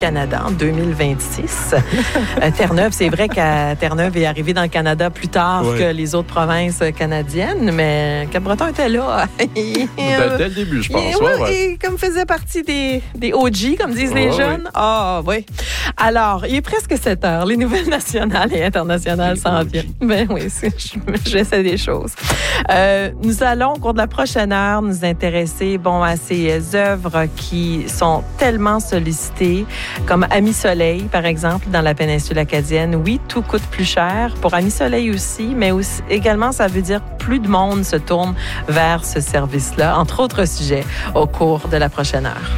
Canada en 2026. Terre-Neuve, c'est vrai que Terre-Neuve est arrivée dans le Canada plus tard que les autres provinces canadiennes, mais Cap-Breton était là. Dès le début, je pense. Et comme faisait partie des OG, comme disent les jeunes. Oui. Alors, il est presque 7 heures. Les nouvelles nationales et internationales s'en viennent. Ben oui, j'essaie des choses. Nous allons, au cours de la prochaine heure, nous intéresser à ces œuvres qui sont tellement sollicitées, comme Ami Soleil, par exemple, dans la péninsule acadienne. Oui, tout coûte plus cher. Pour Ami Soleil aussi, mais aussi, également, ça veut dire plus de monde se tourne vers ce service-là, entre autres sujets, au cours de la prochaine heure.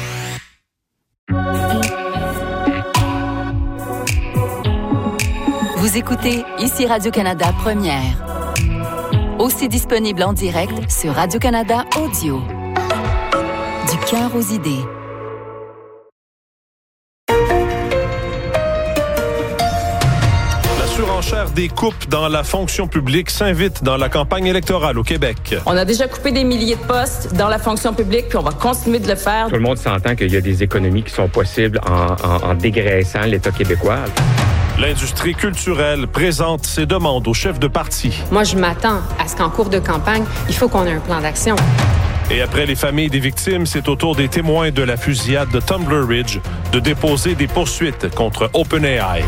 Vous écoutez ici Radio-Canada Première. Aussi disponible en direct sur Radio-Canada Audio. Du cœur aux idées. La surenchère des coupes dans la fonction publique s'invite dans la campagne électorale au Québec. On a déjà coupé des milliers de postes dans la fonction publique, puis on va continuer de le faire. Tout le monde s'entend qu'il y a des économies qui sont possibles en dégraissant l'État québécois. L'industrie culturelle présente ses demandes aux chefs de parti. Moi, je m'attends à ce qu'en cours de campagne, il faut qu'on ait un plan d'action. Et après les familles des victimes, c'est au tour des témoins de la fusillade de Tumbler Ridge de déposer des poursuites contre OpenAI.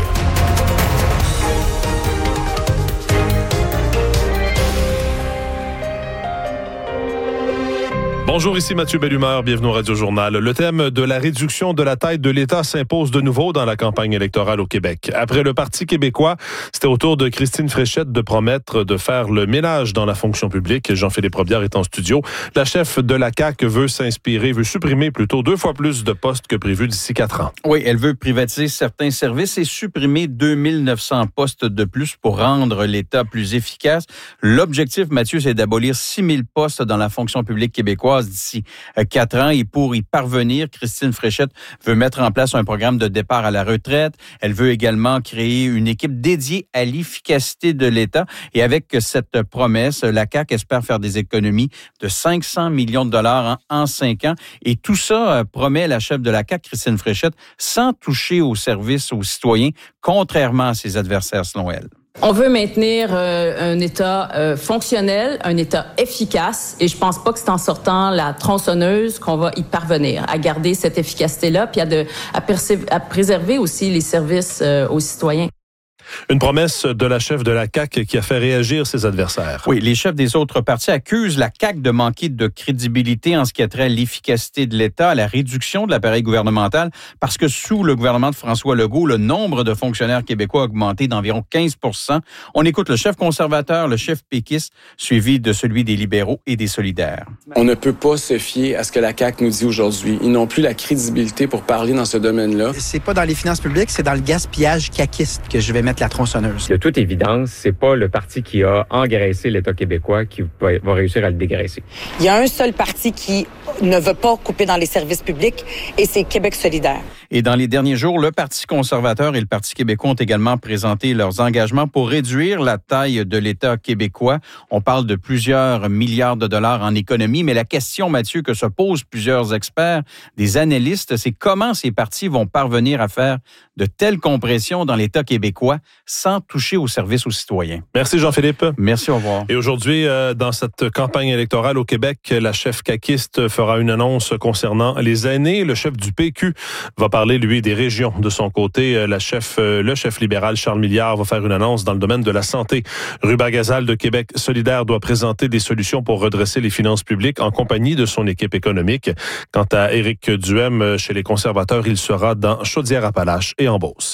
Bonjour, ici Mathieu Bellumeur, bienvenue au Radio-Journal. Le thème de la réduction de la taille de l'État s'impose de nouveau dans la campagne électorale au Québec. Après le Parti québécois, c'était au tour de Christine Fréchette de promettre de faire le ménage dans la fonction publique. Jean-Philippe Robillard est en studio. La chef de la CAQ veut supprimer plutôt 2 fois plus de postes que prévu d'ici 4 ans. Oui, elle veut privatiser certains services et supprimer 2900 postes de plus pour rendre l'État plus efficace. L'objectif, Mathieu, c'est d'abolir 6000 postes dans la fonction publique québécoise d'ici 4 ans. Et pour y parvenir, Christine Fréchette veut mettre en place un programme de départ à la retraite. Elle veut également créer une équipe dédiée à l'efficacité de l'État. Et avec cette promesse, la CAQ espère faire des économies de 500 millions de dollars en 5 ans. Et tout ça, promet la chef de la CAQ, Christine Fréchette, sans toucher aux services aux citoyens, contrairement à ses adversaires, selon elle. On veut maintenir un État fonctionnel, un État efficace, et je pense pas que c'est en sortant la tronçonneuse qu'on va y parvenir, à garder cette efficacité-là, puis à préserver aussi les services aux citoyens. Une promesse de la chef de la CAQ qui a fait réagir ses adversaires. Oui, les chefs des autres partis accusent la CAQ de manquer de crédibilité en ce qui a trait à l'efficacité de l'État, à la réduction de l'appareil gouvernemental, parce que sous le gouvernement de François Legault, le nombre de fonctionnaires québécois a augmenté d'environ 15%. On écoute le chef conservateur, le chef péquiste, suivi de celui des libéraux et des solidaires. On ne peut pas se fier à ce que la CAQ nous dit aujourd'hui. Ils n'ont plus la crédibilité pour parler dans ce domaine-là. C'est pas dans les finances publiques, c'est dans le gaspillage caquiste que je vais mettre la tronçonneuse. De toute évidence, c'est pas le parti qui a engraissé l'État québécois qui va réussir à le dégraisser. Il y a un seul parti qui ne veut pas couper dans les services publics et c'est Québec solidaire. Et dans les derniers jours, le Parti conservateur et le Parti québécois ont également présenté leurs engagements pour réduire la taille de l'État québécois. On parle de plusieurs milliards de dollars en économie, mais la question, Mathieu, que se posent plusieurs experts, des analystes, c'est comment ces partis vont parvenir à faire de telles compressions dans l'État québécois sans toucher au service aux citoyens. Merci Jean-Philippe. Merci, au revoir. Et aujourd'hui, dans cette campagne électorale au Québec, la chef caquiste fera une annonce concernant les aînés. Le chef du PQ va parler, lui, des régions. De son côté, le chef libéral Charles Milliard va faire une annonce dans le domaine de la santé. Ruba Gazal de Québec solidaire doit présenter des solutions pour redresser les finances publiques en compagnie de son équipe économique. Quant à Éric Duhem, chez les conservateurs, il sera dans Chaudière-Appalaches et en Beauce.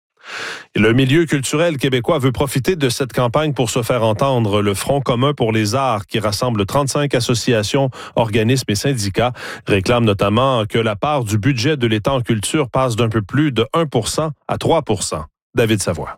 Le milieu culturel québécois veut profiter de cette campagne pour se faire entendre. Le Front commun pour les arts, qui rassemble 35 associations, organismes et syndicats, réclame notamment que la part du budget de l'État en culture passe d'un peu plus de 1% à 3%. David Savoie.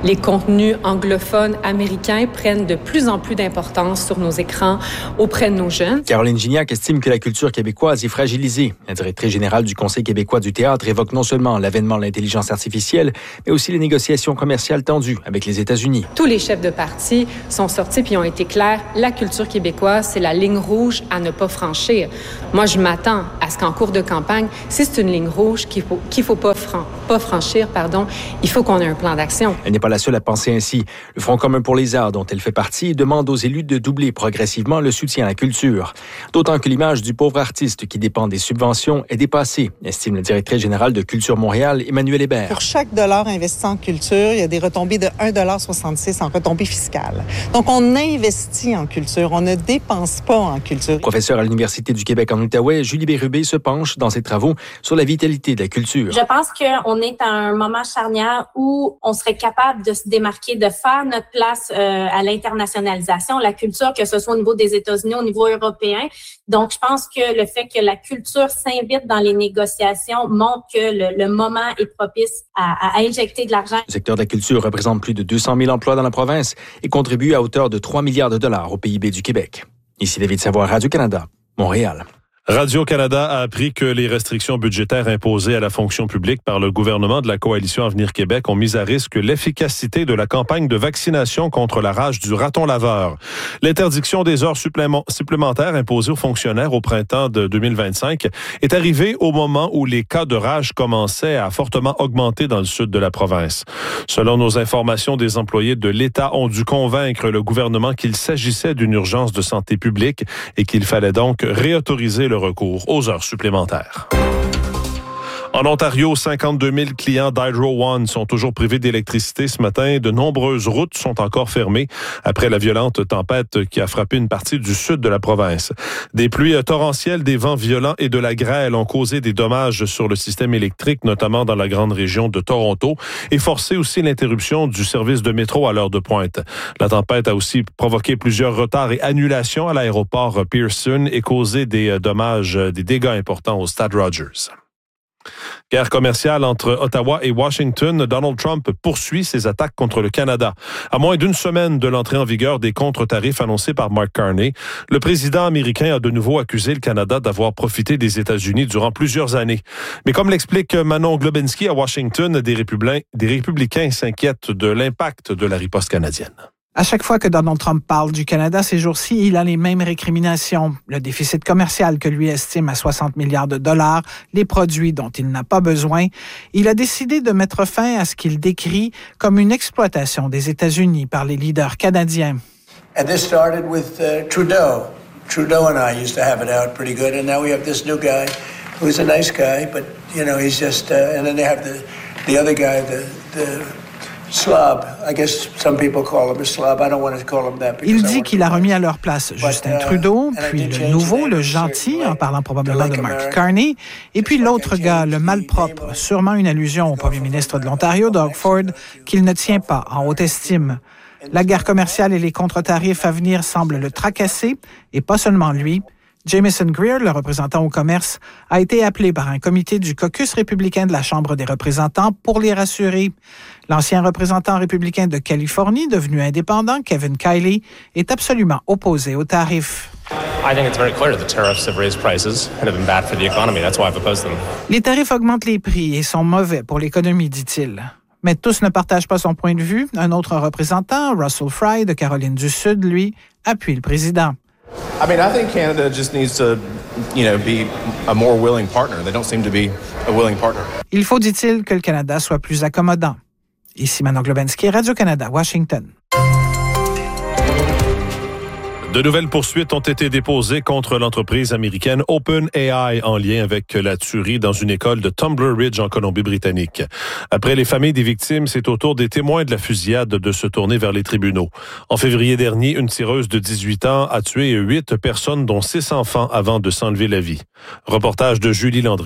les contenus anglophones américains prennent de plus en plus d'importance sur nos écrans auprès de nos jeunes. Caroline Gignac estime que la culture québécoise est fragilisée. La directrice générale du Conseil québécois du théâtre évoque non seulement l'avènement de l'intelligence artificielle, mais aussi les négociations commerciales tendues avec les États-Unis. Tous les chefs de parti sont sortis puis ont été clairs. La culture québécoise, c'est la ligne rouge à ne pas franchir. Moi, je m'attends à ce qu'en cours de campagne, si c'est une ligne rouge qu'il faut pas franchir, il faut qu'on ait un plan d'action. Elle n'est pas la seule à penser ainsi. Le Front commun pour les arts, dont elle fait partie, demande aux élus de doubler progressivement le soutien à la culture. D'autant que l'image du pauvre artiste qui dépend des subventions est dépassée, estime la directrice générale de Culture Montréal, Emmanuel Hébert. Pour chaque dollar investi en culture, il y a des retombées de 1,66 $ en retombées fiscales. Donc, on investit en culture, on ne dépense pas en culture. Professeure à l'Université du Québec en Outaouais, Julie Bérubé se penche dans ses travaux sur la vitalité de la culture. Je pense qu'on est à un moment charnière où on serait capable de se démarquer, de faire notre place à l'internationalisation, la culture, que ce soit au niveau des États-Unis, au niveau européen. Donc, je pense que le fait que la culture s'invite dans les négociations montre que le moment est propice à injecter de l'argent. Le secteur de la culture représente plus de 200 000 emplois dans la province et contribue à hauteur de 3 milliards de dollars au PIB du Québec. Ici David Savoie, Radio-Canada, Montréal. Radio-Canada a appris que les restrictions budgétaires imposées à la fonction publique par le gouvernement de la Coalition Avenir Québec ont mis à risque l'efficacité de la campagne de vaccination contre la rage du raton laveur. L'interdiction des heures supplémentaires imposées aux fonctionnaires au printemps de 2025 est arrivée au moment où les cas de rage commençaient à fortement augmenter dans le sud de la province. Selon nos informations, des employés de l'État ont dû convaincre le gouvernement qu'il s'agissait d'une urgence de santé publique et qu'il fallait donc réautoriser le recours aux heures supplémentaires. En Ontario, 52 000 clients d'Hydro One sont toujours privés d'électricité ce matin. De nombreuses routes sont encore fermées après la violente tempête qui a frappé une partie du sud de la province. Des pluies torrentielles, des vents violents et de la grêle ont causé des dommages sur le système électrique, notamment dans la grande région de Toronto, et forcé aussi l'interruption du service de métro à l'heure de pointe. La tempête a aussi provoqué plusieurs retards et annulations à l'aéroport Pearson et causé des dommages, des dégâts importants au Stade Rogers. Guerre commerciale entre Ottawa et Washington, Donald Trump poursuit ses attaques contre le Canada. À moins d'une semaine de l'entrée en vigueur des contre-tarifs annoncés par Mark Carney, le président américain a de nouveau accusé le Canada d'avoir profité des États-Unis durant plusieurs années. Mais comme l'explique Manon Globinski à Washington, des républicains s'inquiètent de l'impact de la riposte canadienne. À chaque fois que Donald Trump parle du Canada ces jours-ci, il a les mêmes récriminations. Le déficit commercial que lui estime à 60 milliards de dollars, les produits dont il n'a pas besoin. Il a décidé de mettre fin à ce qu'il décrit comme une exploitation des États-Unis par les leaders canadiens. And this started with Trudeau. Trudeau and I used to have it out pretty good, and now we have this new guy who's a nice guy, but you know he's just. And then they have the other guy, the slob. I guess some people call him a slob. I don't want to call him that. Il dit qu'il a remis à leur place Justin Trudeau, puis le nouveau, le gentil, en parlant probablement de Mark Carney, et puis l'autre gars, le malpropre, sûrement une allusion au premier ministre de l'Ontario, Doug Ford, qu'il ne tient pas en haute estime. La guerre commerciale et les contre-tarifs à venir semblent le tracasser, et pas seulement lui. Jamieson Greer, le représentant au commerce, a été appelé par un comité du caucus républicain de la Chambre des représentants pour les rassurer. L'ancien représentant républicain de Californie, devenu indépendant, Kevin Kiley, est absolument opposé aux tarifs. Les tarifs augmentent les prix et sont mauvais pour l'économie, dit-il. Mais tous ne partagent pas son point de vue. Un autre représentant, Russell Fry, de Caroline du Sud, lui, appuie le président. I think Canada just needs to, be a more willing partner. They don't seem to be a willing partner. Il faut, dit-il, que le Canada soit plus accommodant. Ici Manon Globinski, Radio-Canada, Washington. De nouvelles poursuites ont été déposées contre l'entreprise américaine OpenAI en lien avec la tuerie dans une école de Tumbler Ridge en Colombie-Britannique. Après les familles des victimes, c'est au tour des témoins de la fusillade de se tourner vers les tribunaux. En février dernier, une tireuse de 18 ans a tué 8 personnes, dont 6 enfants, avant de s'enlever la vie. Reportage de Julie Landry.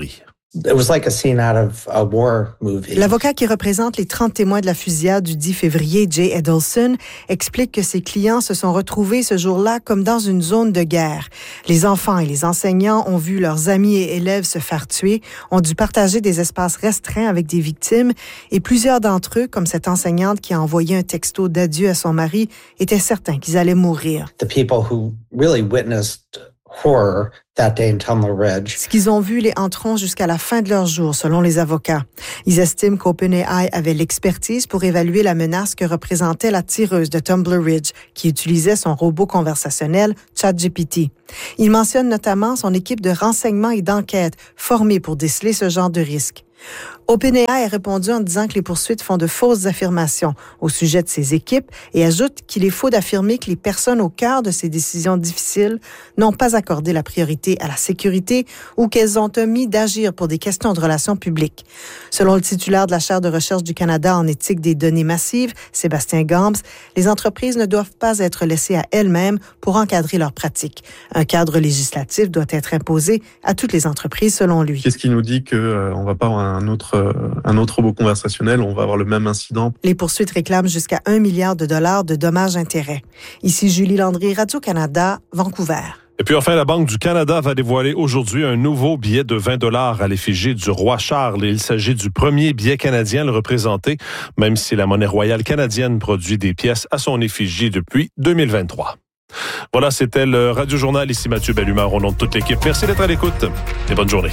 It was like a scene out of a war movie. L'avocat qui représente les 30 témoins de la fusillade du 10 février, Jay Edelson, explique que ses clients se sont retrouvés ce jour-là comme dans une zone de guerre. Les enfants et les enseignants ont vu leurs amis et élèves se faire tuer, ont dû partager des espaces restreints avec des victimes et plusieurs d'entre eux, comme cette enseignante qui a envoyé un texto d'adieu à son mari, étaient certains qu'ils allaient mourir. The people who really witnessed horror that day in Tumbler Ridge. Ce qu'ils ont vu les hanteront jusqu'à la fin de leur jour, selon les avocats. Ils estiment qu'OpenAI avait l'expertise pour évaluer la menace que représentait la tireuse de Tumbler Ridge, qui utilisait son robot conversationnel ChatGPT. Ils mentionnent notamment son équipe de renseignement et d'enquête formée pour déceler ce genre de risque. OpenAI a répondu en disant que les poursuites font de fausses affirmations au sujet de ses équipes et ajoute qu'il est faux d'affirmer que les personnes au cœur de ces décisions difficiles n'ont pas accordé la priorité à la sécurité ou qu'elles ont omis d'agir pour des questions de relations publiques. Selon le titulaire de la chaire de recherche du Canada en éthique des données massives, Sébastien Gambs, les entreprises ne doivent pas être laissées à elles-mêmes pour encadrer leurs pratiques. Un cadre législatif doit être imposé à toutes les entreprises, selon lui. Qu'est-ce qui nous dit qu'on va pas avoir un autre robot conversationnel, on va avoir le même incident? Les poursuites réclament jusqu'à 1 milliard de dollars de dommages-intérêts. Ici Julie Landry, Radio-Canada, Vancouver. Et puis enfin, la Banque du Canada va dévoiler aujourd'hui un nouveau billet de 20 $ à l'effigie du roi Charles. Il s'agit du premier billet canadien à le représenter, même si la monnaie royale canadienne produit des pièces à son effigie depuis 2023. Voilà, c'était le Radio Journal. Ici Mathieu Bellumeur au nom de toute l'équipe. Merci d'être à l'écoute et bonne journée.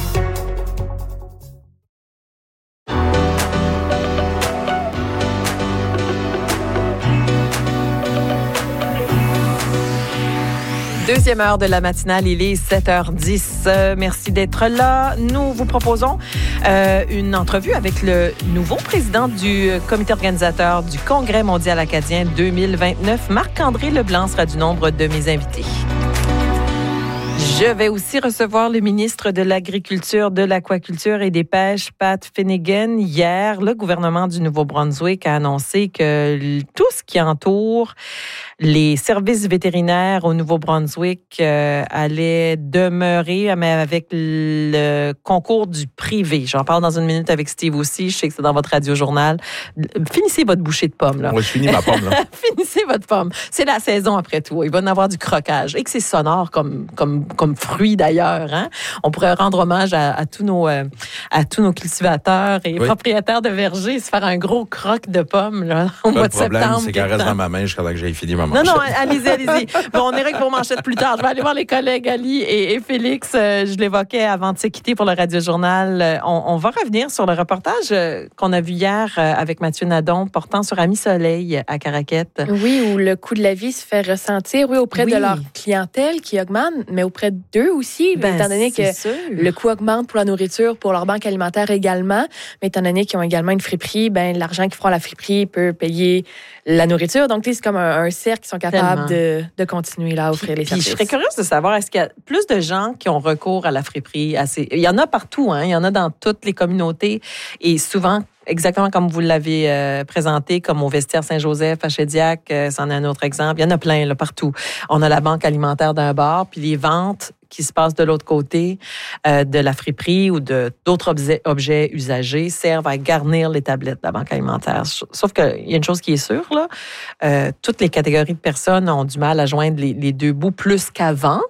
Deuxième heure de la matinale, il est 7h10. Merci d'être là. Nous vous proposons une entrevue avec le nouveau président du comité organisateur du Congrès mondial acadien 2029. Marc-André Leblanc sera du nombre de mes invités. Je vais aussi recevoir le ministre de l'Agriculture, de l'Aquaculture et des Pêches, Pat Finnegan. Hier, le gouvernement du Nouveau-Brunswick a annoncé que tout ce qui entoure les services vétérinaires au Nouveau-Brunswick allait demeurer, mais avec le concours du privé. J'en parle dans une minute avec Steve aussi. Je sais que c'est dans votre radio-journal. Finissez votre bouchée de pommes, là. Oui, je finis ma pomme, là. Finissez votre pomme. C'est la saison après tout. Il va y en avoir du croquage. Et que c'est sonore comme fruit, d'ailleurs. Hein? On pourrait rendre hommage à tous nos cultivateurs et propriétaires de vergers, se faire un gros croque de pommes là, au mois de septembre. Le problème, c'est qu'elle reste dans ma main jusqu'à temps que j'aie fini ma manchette. Non, allez-y. Bon, on ira avec vos manchettes plus tard. Je vais aller voir les collègues Ali et Félix. Je l'évoquais avant de se quitter pour le Radio-Journal. On va revenir sur le reportage qu'on a vu hier avec Mathieu Nadon portant sur Ami Soleil à Caraquette. Oui, où le coût de la vie se fait ressentir, auprès de leur clientèle qui augmente, mais auprès d'eux aussi, étant donné que le coût augmente pour la nourriture, pour leur banque alimentaire également, mais étant donné qu'ils ont également une friperie, l'argent qu'ils feront à la friperie peut payer la nourriture. Donc, c'est comme un cercle qui sont capables de continuer là, à offrir les services. Je serais curieuse de savoir, est-ce qu'il y a plus de gens qui ont recours à la friperie? Il y en a partout, hein? Il y en a dans toutes les communautés et souvent, exactement comme vous l'avez présenté, comme au Vestiaire Saint-Joseph, à Chédiac, c'en est un autre exemple. Il y en a plein là, partout. On a la banque alimentaire d'un bord, puis les ventes qui se passent de l'autre côté de la friperie ou d'autres objets usagés servent à garnir les tablettes de la banque alimentaire. Sauf qu'il y a une chose qui est sûre, là, toutes les catégories de personnes ont du mal à joindre les deux bouts plus qu'avant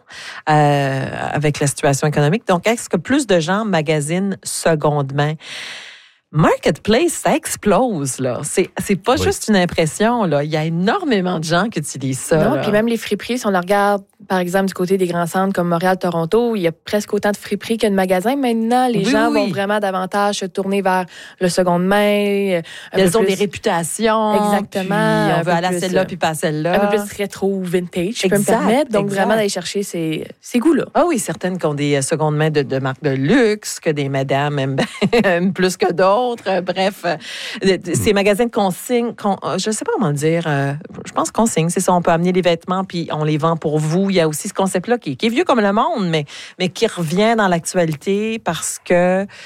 avec la situation économique. Donc, est-ce que plus de gens magasinent seconde main? Marketplace, ça explose, là. C'est pas juste une impression, là. Il y a énormément de gens qui utilisent ça. Non, puis même les friperies, si on la regarde, par exemple, du côté des grands centres comme Montréal, Toronto, il y a presque autant de friperies que de magasins. Maintenant, les gens vont vraiment davantage se tourner vers le seconde main. Elles ont des réputations. Exactement. On veut aller à celle-là puis pas à celle-là. Un peu plus rétro ou vintage, je peux me permettre. Donc, vraiment d'aller chercher ces goûts-là. Ah oui, certaines qui ont des secondes mains de marques de luxe, que des madames aiment plus que d'autres. Bref, ces magasins de consigne, je ne sais pas comment le dire, je pense consigne, c'est ça, on peut amener les vêtements puis on les vend pour vous. Il y a aussi ce concept-là qui est vieux comme le monde, mais qui revient dans l'actualité parce que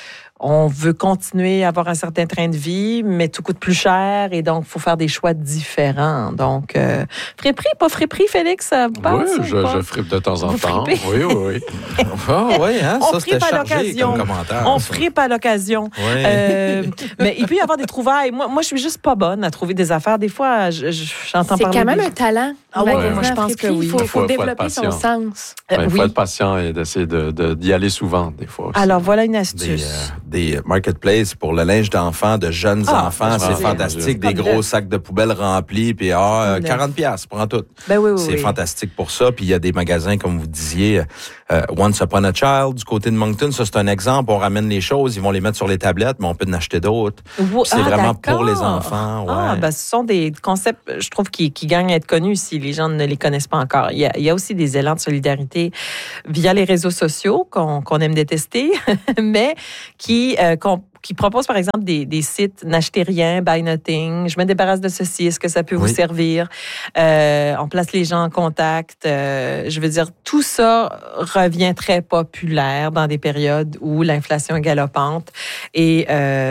on veut continuer à avoir un certain train de vie, mais tout coûte plus cher et donc il faut faire des choix différents. Donc, friperie, pas friperie, Félix, ça passe? Oui, je fripe de temps en temps. Fripez? Oui. Hein? On Ça, c'était fripe à chargé l'occasion. comme commentaire. On fripe à l'occasion. Oui. Mais il peut y avoir des trouvailles. Moi, je suis juste pas bonne à trouver des affaires. Des fois, j'entends parler. C'est quand même un talent. Ah oui, moi, je pense que oui. Il faut développer son sens. Il faut être patient et d'essayer d'y aller souvent, des fois aussi. Alors, voilà une astuce. Des marketplaces pour le linge d'enfants, de jeunes enfants. C'est fantastique. Des gros sacs de poubelle remplis. Puis, 40$, prends tout. Ben oui, c'est fantastique pour ça. Puis, il y a des magasins, comme vous disiez, Once Upon a Child, du côté de Moncton. Ça, c'est un exemple. On ramène les choses, ils vont les mettre sur les tablettes, mais on peut en acheter d'autres. C'est vraiment pour les enfants. Ouais. Ce sont des concepts, je trouve, qui gagnent à être connus si les gens ne les connaissent pas encore. Il y a aussi des élans de solidarité via les réseaux sociaux qu'on aime détester, mais qui proposent, par exemple, des sites « N'achetez rien, buy nothing »,« Je me débarrasse de ceci, est-ce que ça peut vous servir ?» On place les gens en contact. Je veux dire, tout ça revient très populaire dans des périodes où l'inflation est galopante et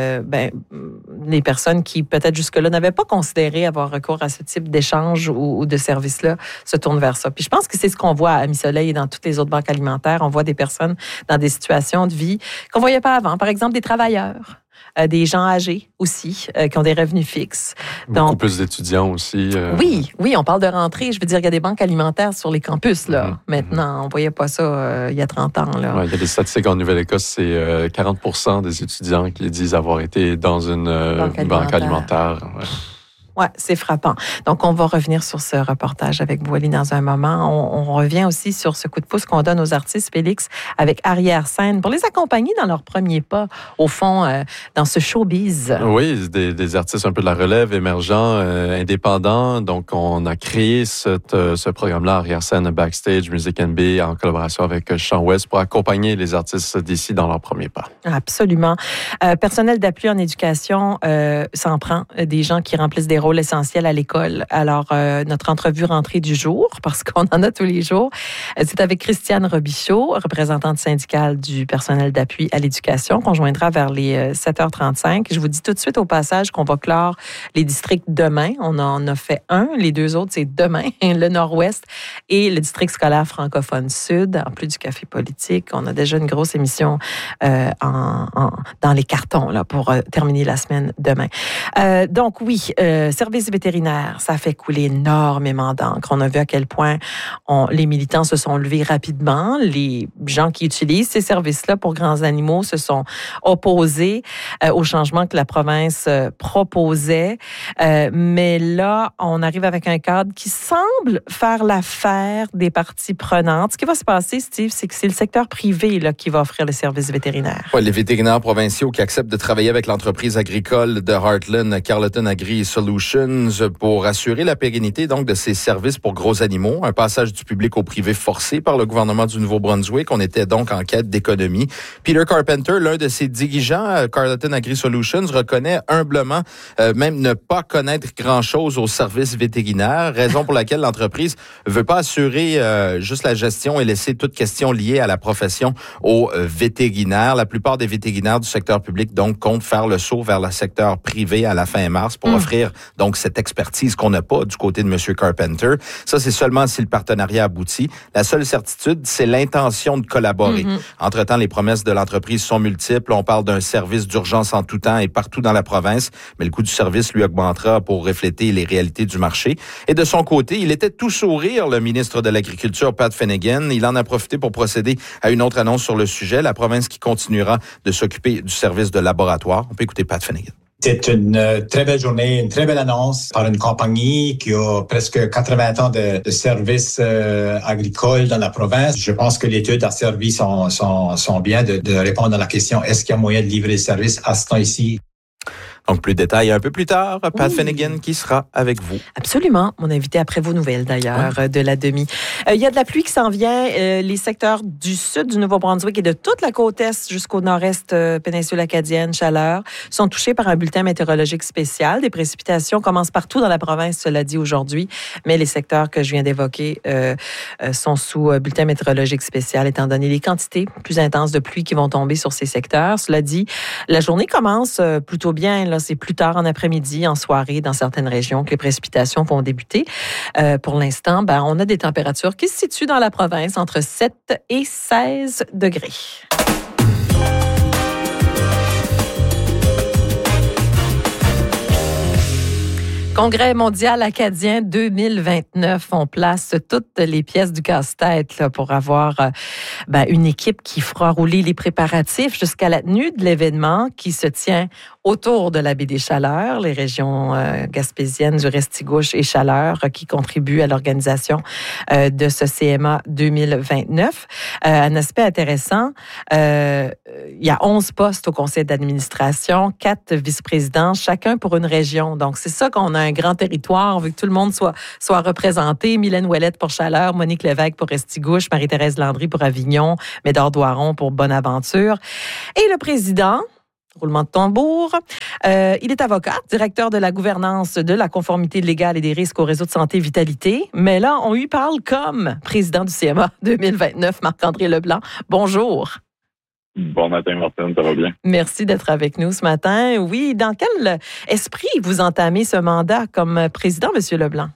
les personnes qui, peut-être jusque-là, n'avaient pas considéré avoir recours à ce type d'échange ou de service-là se tournent vers ça. Puis je pense que c'est ce qu'on voit à Mi-Soleil et dans toutes les autres banques alimentaires. On voit des personnes dans des situations de vie qu'on voyait pas avant. Par exemple, des travailleurs. Des gens âgés aussi, qui ont des revenus fixes. Beaucoup plus d'étudiants aussi. Oui, on parle de rentrée. Je veux dire, il y a des banques alimentaires sur les campus, là. Maintenant, on ne voyait pas ça il y a 30 ans, là. Ouais, il y a des statistiques en Nouvelle-Écosse, c'est 40% des étudiants qui disent avoir été dans une banque alimentaire. Ouais. Oui, c'est frappant. Donc, on va revenir sur ce reportage avec vous, Ali, dans un moment. On revient aussi sur ce coup de pouce qu'on donne aux artistes, Félix, avec Arrière-Scène, pour les accompagner dans leur premier pas, au fond, dans ce showbiz. Oui, des artistes un peu de la relève, émergents, indépendants. Donc, on a créé ce programme-là, Arrière-Scène Backstage Music &B, en collaboration avec Sean West, pour accompagner les artistes d'ici dans leur premier pas. Absolument. Personnel d'appui en éducation s'en prend, des gens qui remplissent des rôle essentiel à l'école. Alors, notre entrevue rentrée du jour, parce qu'on en a tous les jours, c'est avec Christiane Robichaud, représentante syndicale du personnel d'appui à l'éducation, qu'on joindra vers les 7h35. Je vous dis tout de suite au passage qu'on va clore les districts demain. On en a fait un. Les deux autres, c'est demain, le Nord-Ouest et le district scolaire francophone Sud, en plus du café politique. On a déjà une grosse émission dans les cartons là, pour terminer la semaine demain. Donc, oui, services vétérinaires, ça fait couler énormément d'encre. On a vu à quel point les militants se sont levés rapidement. Les gens qui utilisent ces services-là pour grands animaux se sont opposés aux changements que la province proposait. Mais là, on arrive avec un cadre qui semble faire l'affaire des parties prenantes. Ce qui va se passer, Steve, c'est que c'est le secteur privé là, qui va offrir les services vétérinaires. Ouais, les vétérinaires provinciaux qui acceptent de travailler avec l'entreprise agricole de Heartland, Carleton Agri Solutions, pour assurer la pérennité donc de ces services pour gros animaux. Un passage du public au privé forcé par le gouvernement du Nouveau-Brunswick. On était donc en quête d'économie. Peter Carpenter, l'un de ses dirigeants, Carleton Agri Solutions, reconnaît humblement même ne pas connaître grand-chose aux services vétérinaires, raison pour laquelle l'entreprise veut pas assurer juste la gestion et laisser toute question liée à la profession aux vétérinaires. La plupart des vétérinaires du secteur public donc comptent faire le saut vers le secteur privé à la fin mars pour offrir donc cette expertise qu'on n'a pas du côté de M. Carpenter. Ça, c'est seulement si le partenariat aboutit. La seule certitude, c'est l'intention de collaborer. Entre-temps, les promesses de l'entreprise sont multiples. On parle d'un service d'urgence en tout temps et partout dans la province, mais le coût du service lui augmentera pour refléter les réalités du marché. Et de son côté, il était tout sourire, le ministre de l'Agriculture, Pat Finnegan. Il en a profité pour procéder à une autre annonce sur le sujet, la province qui continuera de s'occuper du service de laboratoire. On peut écouter Pat Finnegan. C'est une très belle journée, une très belle annonce par une compagnie qui a presque 80 ans de services agricoles dans la province. Je pense que l'étude a servi son bien de répondre à la question est-ce qu'il y a moyen de livrer le service à ce temps ici? Donc, plus de détails un peu plus tard. Pat Finnegan qui sera avec vous. Absolument. Mon invité après vos nouvelles, d'ailleurs, de la demi. Il y a de la pluie qui s'en vient. Les secteurs du sud du Nouveau-Brunswick et de toute la côte est jusqu'au nord-est péninsule acadienne, chaleur, sont touchés par un bulletin météorologique spécial. Des précipitations commencent partout dans la province, cela dit aujourd'hui, mais les secteurs que je viens d'évoquer sont sous bulletin météorologique spécial, étant donné les quantités plus intenses de pluie qui vont tomber sur ces secteurs. Cela dit, la journée commence plutôt bien. Là, c'est plus tard en après-midi, en soirée, dans certaines régions que les précipitations vont débuter. Pour l'instant, on a des températures qui se situent dans la province entre 7 et 16 degrés. Congrès mondial acadien 2029. On place toutes les pièces du casse-tête là, pour avoir une équipe qui fera rouler les préparatifs jusqu'à la tenue de l'événement qui se tient autour de la baie des Chaleurs, les régions gaspésiennes du Restigouche et Chaleurs qui contribuent à l'organisation de ce CMA 2029. Un aspect intéressant, il y a 11 postes au conseil d'administration, 4 vice-présidents, chacun pour une région. Donc, c'est ça qu'on a un grand territoire. On veut que tout le monde soit représenté. Mylène Ouellette pour Chaleurs, Monique Lévesque pour Restigouche, Marie-Thérèse Landry pour Avignon, Médard Doiron pour Bonaventure. Et le président, roulement de tambour, il est avocat, directeur de la gouvernance de la conformité légale et des risques au réseau de santé Vitalité. Mais là, on lui parle comme président du CMA 2029, Marc-André Leblanc. Bonjour. Bon matin, Martine, ça va bien? Merci d'être avec nous ce matin. Oui, dans quel esprit vous entamez ce mandat comme président, M. Leblanc?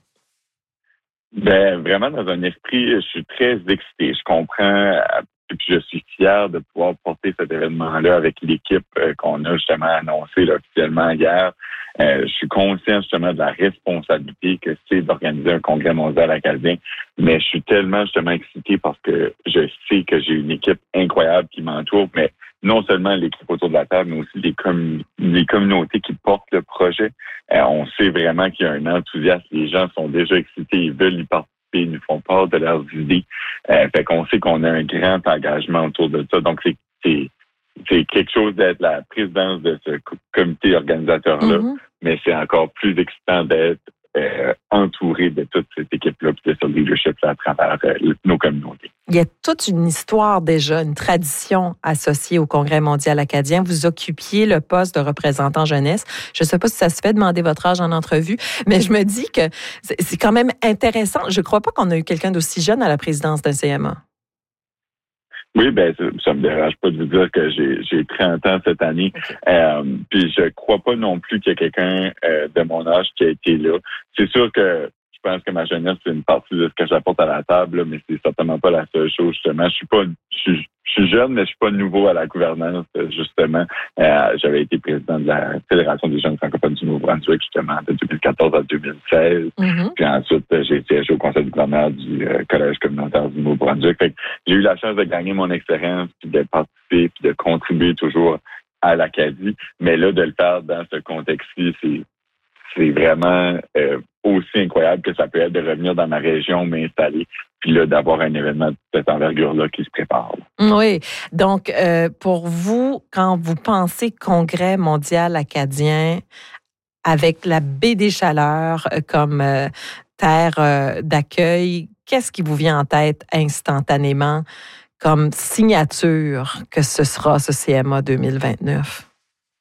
Vraiment, dans un esprit, je suis très excité. Je comprends, et puis je suis fier de pouvoir porter cet événement-là avec l'équipe qu'on a justement annoncé là, officiellement hier. Je suis conscient justement de la responsabilité que c'est d'organiser un congrès mondial acadien, mais je suis tellement justement excité parce que je sais que j'ai une équipe incroyable qui m'entoure, mais non seulement l'équipe autour de la table, mais aussi les communautés qui portent le projet. On sait vraiment qu'il y a un enthousiasme. Les gens sont déjà excités, ils veulent y participer, ils nous font part de leurs idées. Fait qu'on sait qu'on a un grand engagement autour de ça. Donc, c'est quelque chose d'être la présidence de ce comité organisateur-là, mais c'est encore plus excitant d'être entouré de toute cette équipe-là, puis de ce leadership-là à travers nos communautés. Il y a toute une histoire déjà, une tradition associée au Congrès mondial acadien. Vous occupiez le poste de représentant jeunesse. Je ne sais pas si ça se fait demander votre âge en entrevue, mais je me dis que c'est quand même intéressant. Je ne crois pas qu'on a eu quelqu'un d'aussi jeune à la présidence d'un CMA. Oui, ça me dérange pas de vous dire que j'ai 30 ans cette année. Puis je crois pas non plus qu'il y a quelqu'un de mon âge qui a été là. C'est sûr que je pense que ma jeunesse, c'est une partie de ce que j'apporte à la table, là, mais c'est certainement pas la seule chose, justement. Je suis jeune, mais je suis pas nouveau à la gouvernance, justement. J'avais été président de la Fédération des jeunes francophones du Nouveau-Brunswick, justement, de 2014 à 2016. Puis ensuite, j'ai siégé au conseil du gouverneur du Collège communautaire du Nouveau-Brunswick. Fait que j'ai eu la chance de gagner mon expérience, puis de participer, puis de contribuer toujours à l'Acadie. Mais là, de le faire dans ce contexte-ci, c'est vraiment aussi incroyable que ça peut être de revenir dans ma région, m'installer, puis là, d'avoir un événement de cette envergure-là qui se prépare. Oui. Donc, pour vous, quand vous pensez Congrès mondial acadien avec la baie des Chaleurs comme terre d'accueil, qu'est-ce qui vous vient en tête instantanément comme signature que ce sera ce CMA 2029?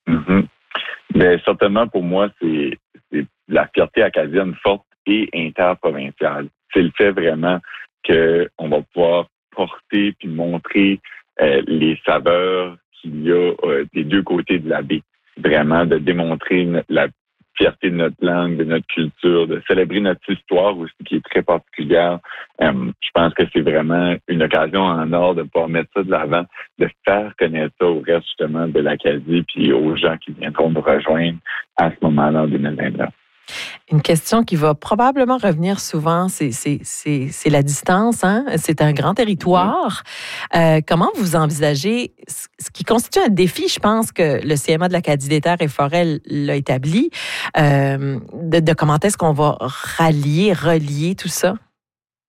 Bien, certainement, pour moi, c'est la fierté acadienne forte et interprovinciale. C'est le fait vraiment qu'on va pouvoir porter puis montrer les saveurs qu'il y a des deux côtés de la baie. Vraiment de démontrer la fierté de notre langue, de notre culture, de célébrer notre histoire aussi qui est très particulière. Je pense que c'est vraiment une occasion en or de pouvoir mettre ça de l'avant, de faire connaître ça au reste justement de l'Acadie puis aux gens qui viendront nous rejoindre à ce moment-là en 2029. Une question qui va probablement revenir souvent, c'est la distance. Hein? C'est un grand territoire. Comment vous envisagez ce qui constitue un défi, je pense que le CMA de l'Acadie des Terres et Forêts l'a établi, de comment est-ce qu'on va relier tout ça?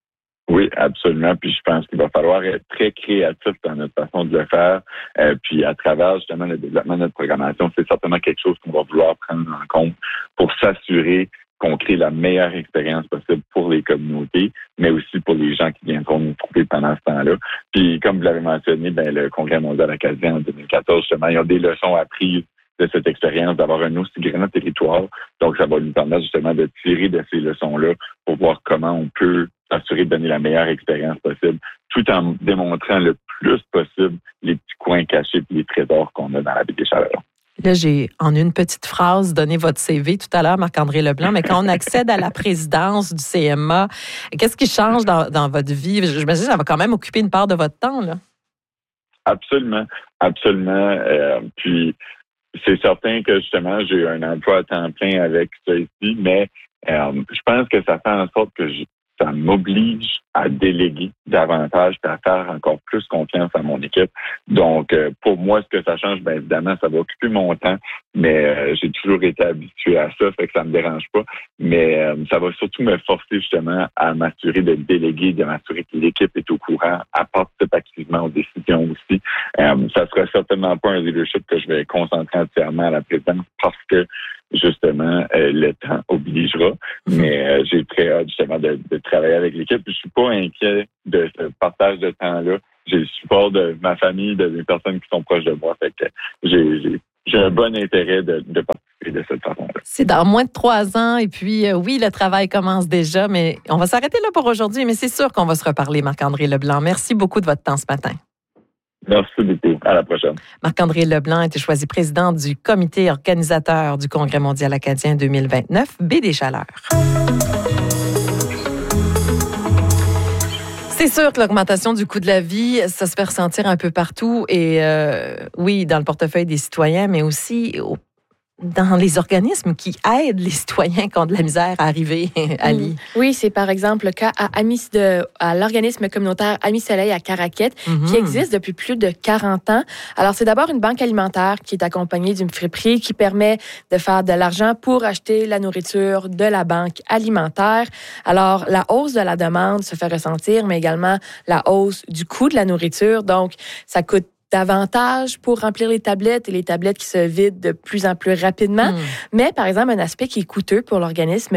Oui, absolument. Puis je pense qu'il va falloir être très créatif dans notre façon de le faire. Puis à travers justement le développement de notre programmation, c'est certainement quelque chose qu'on va vouloir prendre en compte pour s'assurer qu'on crée la meilleure expérience possible pour les communautés, mais aussi pour les gens qui viendront nous trouver pendant ce temps-là. Puis comme vous l'avez mentionné, le Congrès mondial acadien en 2014, justement, ils ont des leçons apprises de cette expérience, d'avoir un aussi grand territoire. Donc, ça va nous permettre justement de tirer de ces leçons-là pour voir comment on peut s'assurer de donner la meilleure expérience possible, tout en démontrant le plus possible les petits coins cachés et les trésors qu'on a dans la baie des Chaleurs. Là, j'ai en une petite phrase donné votre CV tout à l'heure, Marc-André Leblanc, mais quand on accède à la présidence du CMA, qu'est-ce qui change dans votre vie? Je me dis, ça va quand même occuper une part de votre temps, là. Absolument, absolument. Puis, c'est certain que justement, j'ai un emploi à temps plein avec ça ici, mais je pense que ça fait en sorte que ça m'oblige à déléguer davantage et à faire encore plus confiance à mon équipe. Donc, pour moi, ce que ça change, bien évidemment, ça va occuper mon temps, mais j'ai toujours été habitué à ça, fait que ça me dérange pas. Mais ça va surtout me forcer justement à m'assurer de déléguer, de m'assurer que l'équipe est au courant, à participer activement aux décisions aussi. Ça sera certainement pas un leadership que je vais concentrer entièrement à la présidence parce que justement, le temps obligera. Mais j'ai très hâte justement de travailler avec l'équipe. Je suis pas inquiet de ce partage de temps-là. J'ai le support de ma famille, de mes personnes qui sont proches de moi. Fait que j'ai un bon intérêt de participer de cette façon-là. C'est dans moins de 3 ans. Et puis, oui, le travail commence déjà, mais on va s'arrêter là pour aujourd'hui. Mais c'est sûr qu'on va se reparler, Marc-André Leblanc. Merci beaucoup de votre temps ce matin. Merci beaucoup. À la prochaine. Marc-André Leblanc a été choisi président du comité organisateur du Congrès mondial acadien 2029, Baie des Chaleurs. C'est sûr que l'augmentation du coût de la vie, ça se fait ressentir un peu partout et oui, dans le portefeuille des citoyens, mais aussi dans les organismes qui aident les citoyens qui ont de la misère à arriver, Ali. Oui, c'est par exemple le cas à l'organisme communautaire Amis Soleil à Caraquette, qui existe depuis plus de 40 ans. Alors, c'est d'abord une banque alimentaire qui est accompagnée d'une friperie qui permet de faire de l'argent pour acheter la nourriture de la banque alimentaire. Alors, la hausse de la demande se fait ressentir, mais également la hausse du coût de la nourriture. Donc, ça coûte davantage pour remplir les tablettes et les tablettes qui se vident de plus en plus rapidement. Mais, par exemple, un aspect qui est coûteux pour l'organisme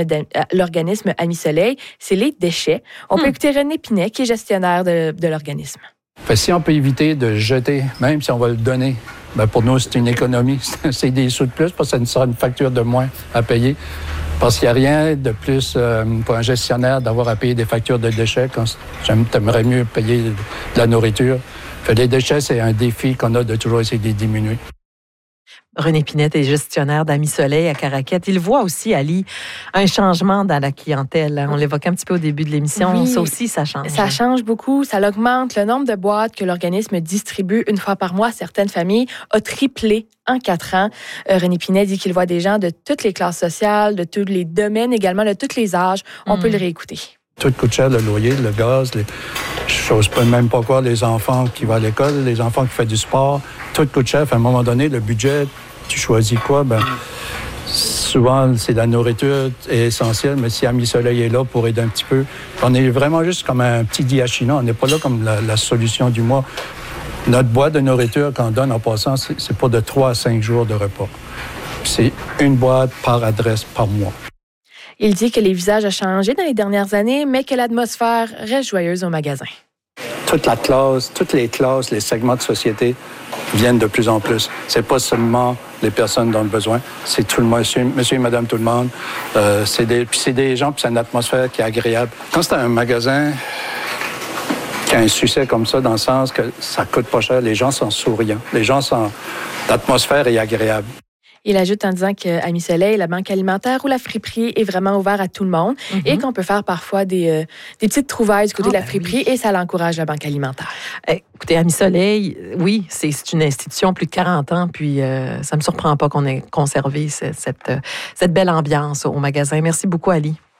Amis Soleil, c'est les déchets. On peut écouter René Pinet, qui est gestionnaire de l'organisme. Si on peut éviter de jeter, même si on va le donner, pour nous, c'est une économie. C'est des sous de plus parce que ça nous sera une facture de moins à payer. Parce qu'il n'y a rien de plus pour un gestionnaire d'avoir à payer des factures de déchets quand j'aimerais mieux payer de la nourriture. Les déchets, c'est un défi qu'on a de toujours essayer de les diminuer. René Pinette est gestionnaire d'Amis Soleil à Caraquette. Il voit aussi, Ali, un changement dans la clientèle. On l'évoquait un petit peu au début de l'émission. Oui, ça aussi, ça change. Ça change beaucoup. Ça augmente. Le nombre de boîtes que l'organisme distribue une fois par mois à certaines familles a triplé en 4 ans. René Pinet dit qu'il voit des gens de toutes les classes sociales, de tous les domaines, également de tous les âges. On peut le réécouter. Tout coûte cher, le loyer, le gaz, je n'ose même pas croire les enfants qui vont à l'école, les enfants qui font du sport. Tout coûte cher. À un moment donné, le budget, tu choisis quoi? Souvent, c'est la nourriture est essentielle, mais si Amis Soleil est là pour aider un petit peu, on est vraiment juste comme un petit diachina. On n'est pas là comme la solution du mois. Notre boîte de nourriture qu'on donne en passant, c'est pas de 3 à 5 jours de repas. C'est une boîte par adresse par mois. Il dit que les visages ont changé dans les dernières années, mais que l'atmosphère reste joyeuse au magasin. Toute la classe, toutes les classes, les segments de société viennent de plus en plus. C'est pas seulement les personnes dans le besoin, c'est tout le monde, monsieur et madame, tout le monde. C'est des gens, puis c'est une atmosphère qui est agréable. Quand c'est un magasin qui a un succès comme ça, dans le sens que ça coûte pas cher, les gens sont souriants, l'atmosphère est agréable. Il ajoute en disant qu'Amis Soleil, la banque alimentaire ou la friperie est vraiment ouvert à tout le monde et qu'on peut faire parfois des petites trouvailles du côté de la friperie et ça l'encourage, la banque alimentaire. Écoutez, Amis Soleil, oui, c'est une institution plus de 40 ans, puis ça ne me surprend pas qu'on ait conservé cette belle ambiance au magasin. Merci beaucoup, Ali.